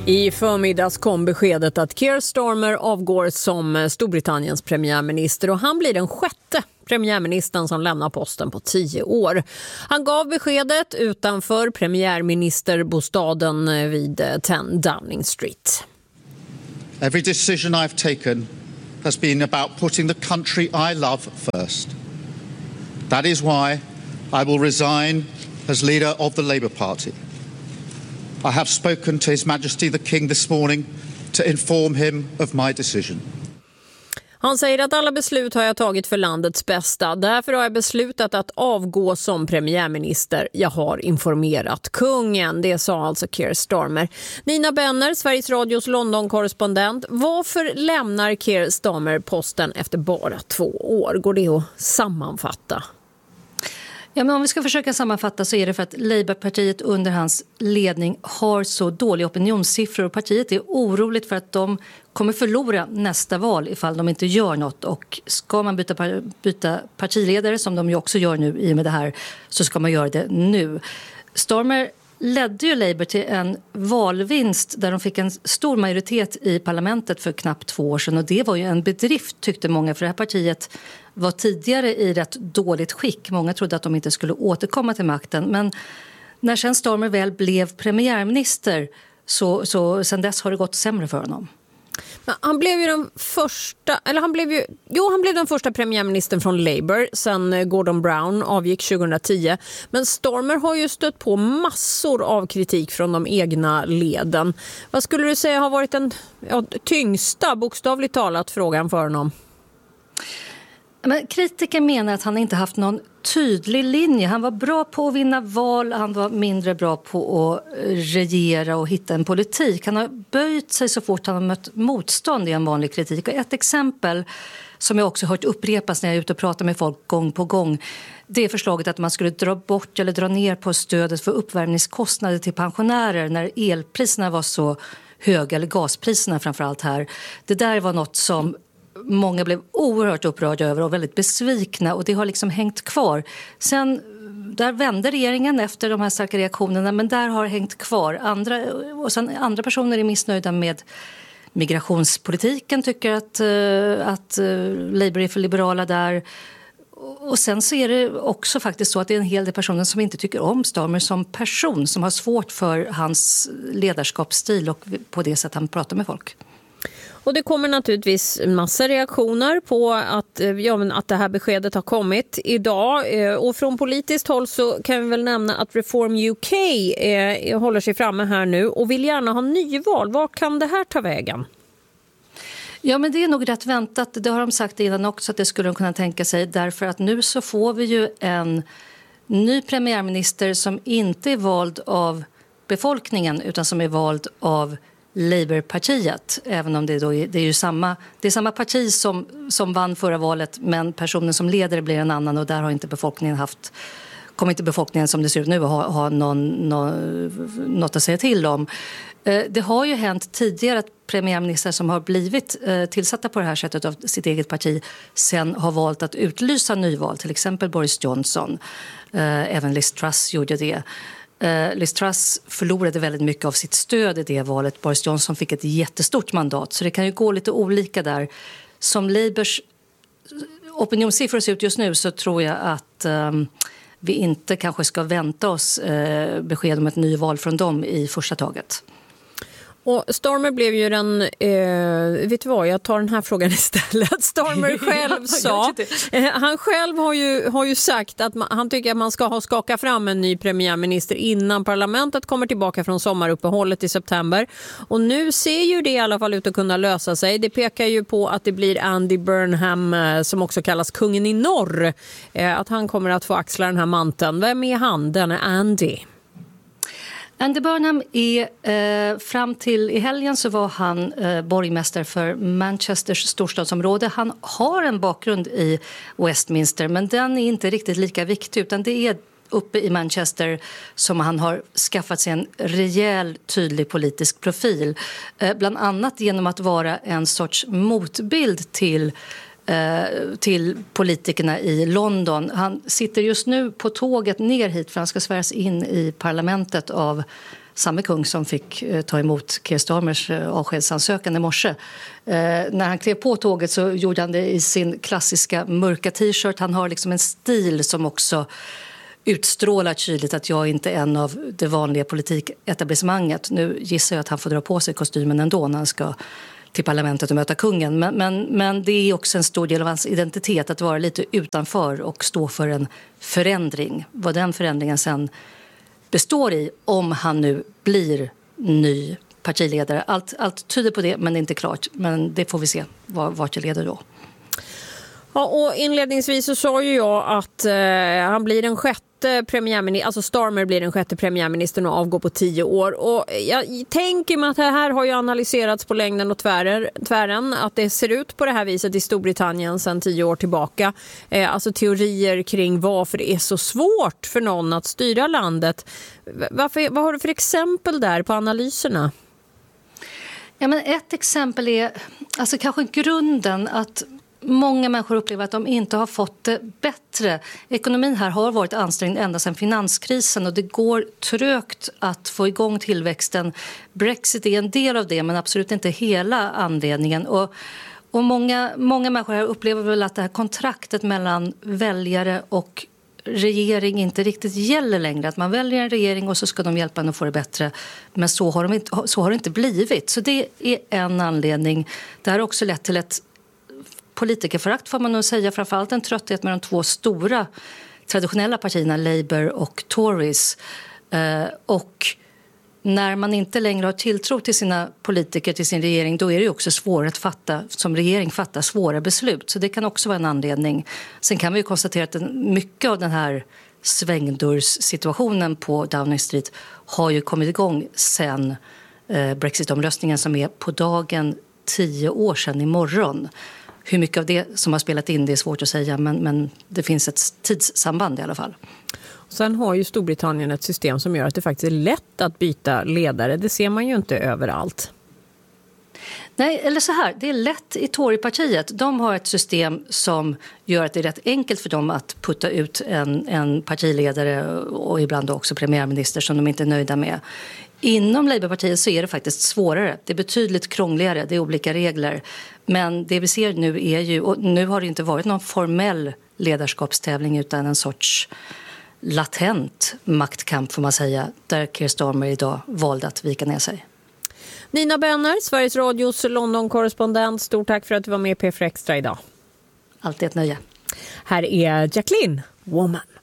I förmiddags kom beskedet att Keir Starmer avgår som Storbritanniens premiärminister och han blir den sjätte premiärministern som lämnar posten på 10 år. Han gav beskedet utanför premiärministerbostaden vid 10 Downing Street. Every decision I've taken has been about putting the country I love first. That is why I will resign as leader of the Labour Party. I have spoken to His Majesty the King this morning to inform him of my decision. Han säger att alla beslut har jag tagit för landets bästa. Därför har jag beslutat att avgå som premiärminister. Jag har informerat kungen. Det sa alltså Keir Starmer. Nina Benner, Sveriges Radios London-korrespondent. Varför lämnar Keir Starmer posten efter bara 2 år? Går det att sammanfatta? Ja, men om vi ska försöka sammanfatta så är det för att Labourpartiet under hans ledning har så dåliga opinionssiffror och partiet är oroligt för att de kommer förlora nästa val ifall de inte gör något. Och ska man byta partiledare som de ju också gör nu i och med det här så ska man göra det nu. Starmer ledde ju Labour till en valvinst där de fick en stor majoritet i parlamentet för knappt 2 år sedan och det var ju en bedrift tyckte många för det här partiet var tidigare i rätt dåligt skick. Många trodde att de inte skulle återkomma till makten men när sen Starmer väl blev premiärminister så sen dess har det gått sämre för honom. Men han blev ju den första, eller han blev den första premiärministern från Labour sen Gordon Brown avgick 2010. Men Starmer har ju stött på massor av kritik från de egna leden. Vad skulle du säga har varit den tyngsta, bokstavligt talat, frågan för honom? Men kritiker menar att han inte haft någon tydlig linje. Han var bra på att vinna val, han var mindre bra på att regera och hitta en politik. Han har böjt sig så fort han har mött motstånd i en vanlig kritik. Och ett exempel som jag också hört upprepas när jag är ute och pratar med folk gång på gång, det är förslaget att man skulle dra bort eller dra ner på stödet för uppvärmningskostnader till pensionärer när elpriserna var så höga, eller gaspriserna framförallt här. Det där var något som många blev oerhört upprörda över och väldigt besvikna och det har liksom hängt kvar. Sen där vände regeringen efter de här starka reaktionerna men där har hängt kvar. Andra personer är missnöjda med migrationspolitiken, tycker att Labour är för liberala där. Och sen så är det också faktiskt så att det är en hel del personer som inte tycker om Starmer som person, som har svårt för hans ledarskapsstil och på det sätt han pratar med folk. Och det kommer naturligtvis massa reaktioner på att det här beskedet har kommit idag. Och från politiskt håll så kan vi väl nämna att Reform UK håller sig framme här nu och vill gärna ha nyval. Var kan det här ta vägen? Ja, men det är nog rätt väntat. Det har de sagt innan också att det skulle de kunna tänka sig. Därför att nu så får vi ju en ny premiärminister som inte är vald av befolkningen utan som är vald av Labourpartiet, även om det är samma parti som vann förra valet men personen som leder blir en annan och där har inte befolkningen kommer inte befolkningen som det ser ut nu ha något att säga till om. Det har ju hänt tidigare att premiärminister som har blivit tillsatta på det här sättet av sitt eget parti sen har valt att utlysa nyval, till exempel Boris Johnson. Även Liz Truss gjorde det. Liz Truss förlorade väldigt mycket av sitt stöd i det valet. Boris Johnson fick ett jättestort mandat så det kan ju gå lite olika där. Som Labours opinionssiffror ser ut just nu så tror jag att vi inte kanske ska vänta oss besked om ett nyval från dem i första taget. Och Starmer blev ju vet du vad, jag tar den här frågan istället. Starmer själv sa, han själv har ju sagt att han tycker att man ska skaka fram en ny premiärminister innan parlamentet kommer tillbaka från sommaruppehållet i september. Och nu ser ju det i alla fall ut att kunna lösa sig. Det pekar ju på att det blir Andy Burnham, som också kallas kungen i norr, att han kommer att få axla den här manteln. Vem är han, denna Andy? Andy Burnham är, fram till i helgen så var han borgmästare för Manchesters storstadsområde. Han har en bakgrund i Westminster men den är inte riktigt lika viktig utan det är uppe i Manchester som han har skaffat sig en rejäl tydlig politisk profil. Bland annat genom att vara en sorts motbild till politikerna i London. Han sitter just nu på tåget ner hit för han ska sväras in i parlamentet av samma kung som fick ta emot Keir Starmers avskedsansökan i morse. När han klev på tåget så gjorde han det i sin klassiska mörka t-shirt. Han har liksom en stil som också utstrålar tydligt att jag inte är en av det vanliga politiketablissemanget. Nu gissar jag att han får dra på sig kostymen ändå när han ska till parlamentet och möta kungen. Men det är också en stor del av hans identitet att vara lite utanför och stå för en förändring. Vad den förändringen sen består i, om han nu blir ny partiledare. Allt tyder på det, men det är inte klart. Men det får vi se vart det leder då. Ja, och inledningsvis så sa ju jag att han blir den sjätte premiärminister, alltså Starmer blir den sjätte premiärministern och avgår på 10 år. Och jag tänker mig att det här har ju analyserats på längden och tvären, att det ser ut på det här viset i Storbritannien sedan 10 år tillbaka. Alltså teorier kring varför det är så svårt för någon att styra landet. Vad har du för exempel där på analyserna? Ja, men ett exempel är alltså kanske grunden att många människor upplever att de inte har fått det bättre. Ekonomin här har varit ansträngd ända sedan finanskrisen och det går trögt att få igång tillväxten. Brexit är en del av det, men absolut inte hela anledningen. Och många människor här upplever väl att det här kontraktet mellan väljare och regering inte riktigt gäller längre. Att man väljer en regering och så ska de hjälpa en att få det bättre. Men så har det inte blivit. Så det är en anledning. Det har också lett till ett politikerförakt, får man nog säga, framförallt en trötthet med de två stora traditionella partierna, Labour och Tories. Och när man inte längre har tilltro till sina politiker, till sin regering, då är det också svårare att som regering fatta svåra beslut. Så det kan också vara en anledning. Sen kan vi ju konstatera att mycket av den här svängdörrssituationen på Downing Street har ju kommit igång sen Brexit-omröstningen som är på dagen 10 år sedan imorgon. Hur mycket av det som har spelat in det är svårt att säga, men det finns ett tidssamband i alla fall. Sen har ju Storbritannien ett system som gör att det faktiskt är lätt att byta ledare. Det ser man ju inte överallt. Nej, eller så här, det är lätt i Torypartiet. De har ett system som gör att det är rätt enkelt för dem att putta ut en partiledare och ibland också premiärminister som de inte är nöjda med. Inom Labourpartiet så är det faktiskt svårare. Det är betydligt krångligare, det är olika regler. Men det vi ser nu är ju, och nu har det inte varit någon formell ledarskapstävling utan en sorts latent maktkamp får man säga, där Keir Starmer idag valde att vika ner sig. Nina Benner, Sveriges Radios London-korrespondent, stort tack för att du var med i P4 Extra idag. Alltid ett nöje. Här är Jacqueline, Woman.